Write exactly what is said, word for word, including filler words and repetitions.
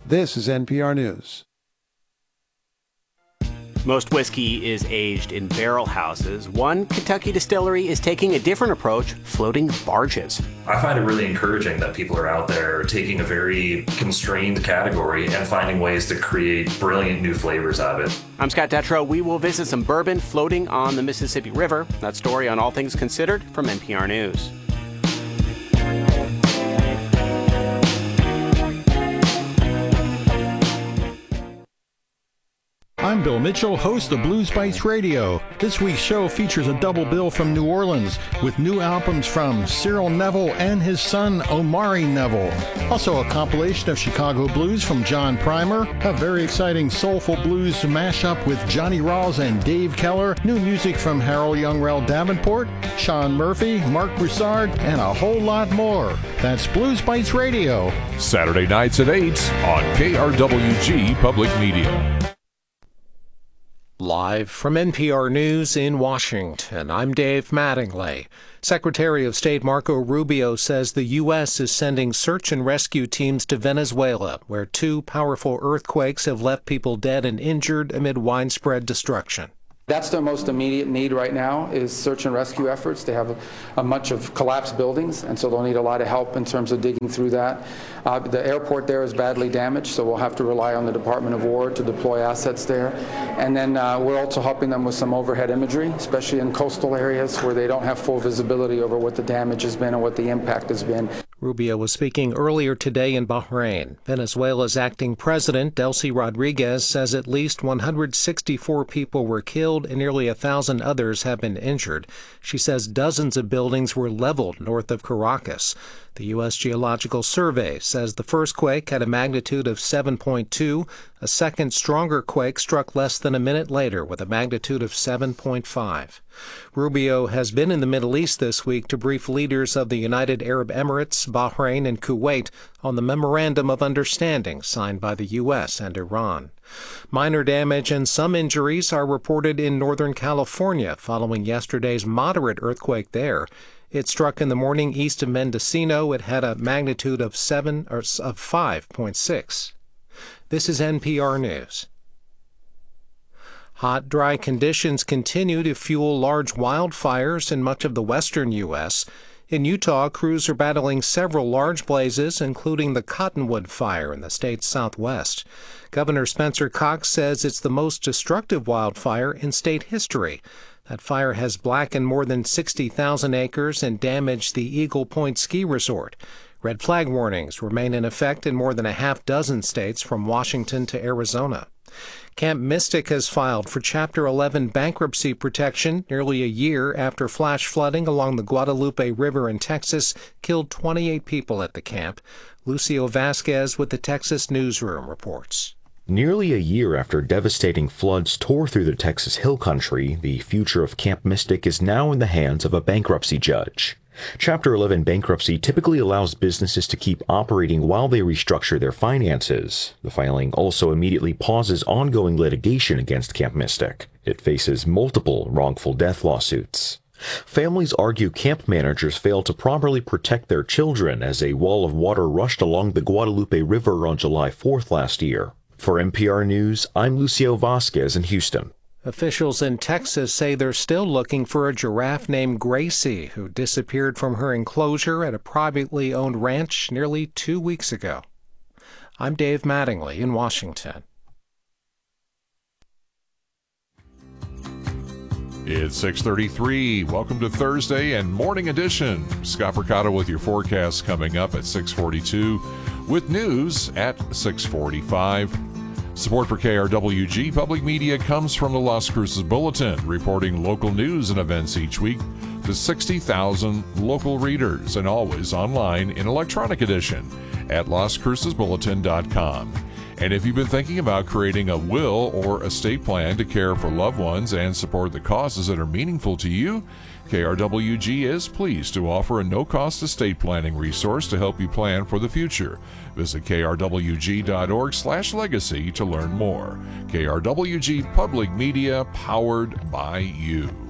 This is N P R News. Most whiskey is aged in barrel houses. One Kentucky distillery is taking a different approach, floating barges. I find it really encouraging that people are out there taking a very constrained category and finding ways to create brilliant new flavors out of it. I'm Scott Detrow. We will visit some bourbon floating on the Mississippi River. That story on All Things Considered from N P R News. I'm Bill Mitchell, host of Blues Bites Radio. This week's show features a double bill from New Orleans with new albums from Cyril Neville and his son Omari Neville. Also a compilation of Chicago blues from John Primer, a very exciting soulful blues mashup with Johnny Rawls and Dave Keller, new music from Harold Youngrell Davenport, Sean Murphy, Mark Broussard, and a whole lot more. That's Blues Bites Radio. Saturday nights at eight on K R W G Public Media. Live from N P R News in Washington, I'm Dave Mattingly. Secretary of State Marco Rubio says the U S is sending search and rescue teams to Venezuela, where two powerful earthquakes have left people dead and injured amid widespread destruction. That's their most immediate need right now is search and rescue efforts. They have a, a much of collapsed buildings, and so they'll need a lot of help in terms of digging through that. Uh, the airport there is badly damaged, so we'll have to rely on the Department of War to deploy assets there. And then uh, we're also helping them with some overhead imagery, especially in coastal areas where they don't have full visibility over what the damage has been and what the impact has been. Rubio was speaking earlier today in Bahrain. Venezuela's acting president, Delcy Rodriguez, says at least one hundred sixty-four people were killed and nearly a thousand others have been injured. She says dozens of buildings were leveled north of Caracas. The U S Geological Survey says the first quake had a magnitude of seven point two. A second, stronger quake struck less than a minute later with a magnitude of seven point five. Rubio has been in the Middle East this week to brief leaders of the United Arab Emirates, Bahrain, and Kuwait on the Memorandum of Understanding signed by the U S and Iran. Minor damage and some injuries are reported in Northern California following yesterday's moderate earthquake there. It struck in the morning east of Mendocino. It had a magnitude of seven or of five point six. This is N P R News. Hot, dry conditions continue to fuel large wildfires in much of the western U S. In Utah, crews are battling several large blazes, including the Cottonwood Fire in the state's southwest. Governor Spencer Cox says it's the most destructive wildfire in state history. That fire has blackened more than sixty thousand acres and damaged the Eagle Point ski resort. Red flag warnings remain in effect in more than a half dozen states from Washington to Arizona. Camp Mystic has filed for Chapter eleven bankruptcy protection nearly a year after flash flooding along the Guadalupe River in Texas killed twenty-eight people at the camp. Lucio Vasquez with the Texas Newsroom reports. Nearly a year after devastating floods tore through the Texas Hill Country, the future of Camp Mystic is now in the hands of a bankruptcy judge. Chapter eleven bankruptcy typically allows businesses to keep operating while they restructure their finances. The filing also immediately pauses ongoing litigation against Camp Mystic. It faces multiple wrongful death lawsuits. Families argue camp managers failed to properly protect their children as a wall of water rushed along the Guadalupe River on July fourth last year. For N P R News, I'm Lucio Vasquez in Houston. Officials in Texas say they're still looking for a giraffe named Gracie who disappeared from her enclosure at a privately owned ranch nearly two weeks ago. I'm Dave Mattingly in Washington. It's six thirty-three. Welcome to Thursday and Morning Edition. Scott Percato with your forecast coming up at six forty-two with news at six forty-five. Support for K R W G Public Media comes from the Las Cruces Bulletin, reporting local news and events each week to sixty thousand local readers, and always online in electronic edition at las cruces bulletin dot com. And if you've been thinking about creating a will or estate plan to care for loved ones and support the causes that are meaningful to you, K R W G is pleased to offer a no-cost estate planning resource to help you plan for the future. Visit k r w g dot org slash legacy to learn more. K R W G Public Media, powered by you.